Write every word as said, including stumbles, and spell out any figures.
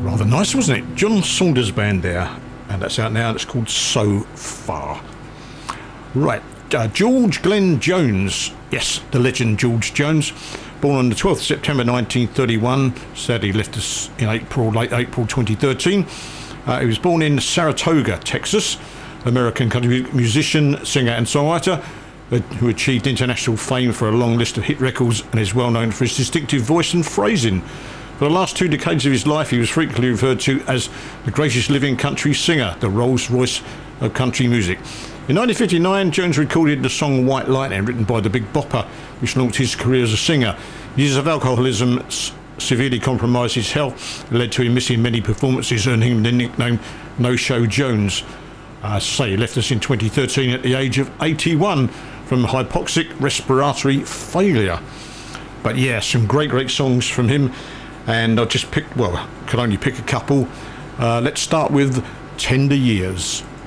Rather nice, wasn't it? John Saunders Band there, and that's out now. It's called So Far. Right, uh, George Glenn Jones. Yes, the legend George Jones. Born on the twelfth of September nineteen thirty-one. Sadly left us in April, late April twenty thirteen. Uh, he was born in Saratoga, Texas. American country musician, singer and songwriter who achieved international fame for a long list of hit records and is well known for his distinctive voice and phrasing. For the last two decades of his life, he was frequently referred to as the greatest living country singer, the Rolls-Royce of country music. In nineteen fifty-nine, Jones recorded the song White Lightning, written by the Big Bopper, which launched his career as a singer. Years of alcoholism severely compromised his health and led to him missing many performances, earning him the nickname No Show Jones. Uh, say, he left us in twenty thirteen at the age of eighty-one from hypoxic respiratory failure. But yeah, some great, great songs from him. And I'll just pick, well, could only pick a couple. Uh, let's start with Tender Years.